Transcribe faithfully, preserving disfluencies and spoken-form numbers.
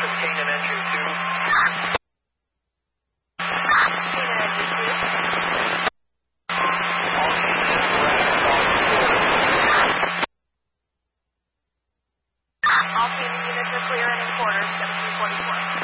Canaan engine two. Canaan engine two. All units rest on quarters. All Canaan units are clear and in quarters, seventeen forty-four.